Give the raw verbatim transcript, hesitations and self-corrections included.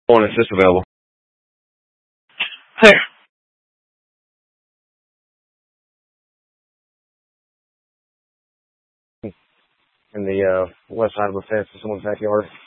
Phone assist available. Hey. In the uh, west side of a fence in someone's backyard.